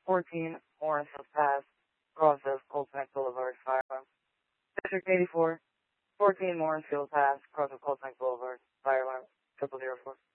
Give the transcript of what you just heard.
14 Orangefield Pass, cross of Cold Neck Boulevard, fire alarm. District 84, 14 Orangefield Pass, cross of Cold Neck Boulevard, fire alarm, 0004.